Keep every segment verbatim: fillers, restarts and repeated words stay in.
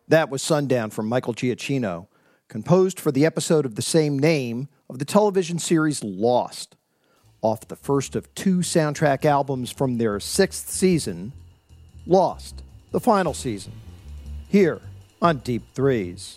That was Sundown from Michael Giacchino, composed for the episode of the same name of the television series Lost, off the first of two soundtrack albums from their sixth season, Lost, the final season, here on Deep Threes.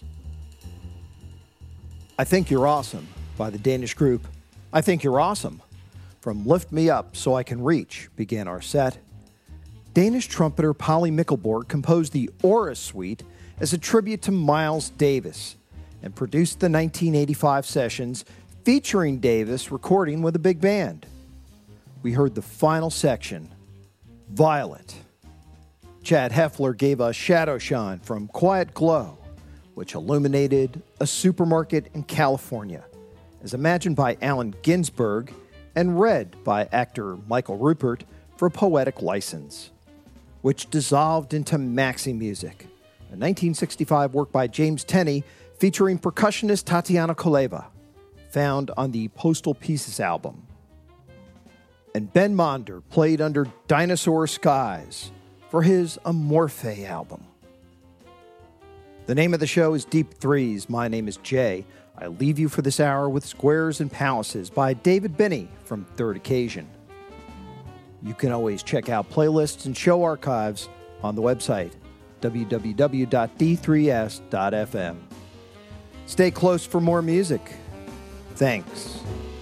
I Think You're Awesome by the Danish group I Think You're Awesome. From Lift Me Up So I Can Reach began our set. Danish trumpeter Polly Mikkelborg composed the Aura Suite as a tribute to Miles Davis and produced the nineteen eighty-five sessions featuring Davis recording with a big band. We heard the final section, Violet. Chad Heffler gave us Shadow Shine from Quiet Glow, which illuminated a supermarket in California, as imagined by Allen Ginsberg and read by actor Michael Rupert for poetic license, which dissolved into Maxi Music, a nineteen sixty-five work by James Tenney featuring percussionist Tatiana Koleva, found on the Postal Pieces album. And Ben Monder played under Dinosaur Skies for his Amorphe album. The name of the show is Deep Threes. My name is Jay. I leave you for this hour with Squares and Palaces by David Binney from Third Occasion. You can always check out playlists and show archives on the website, w w w dot d three s dot f m. Stay close for more music. Thanks.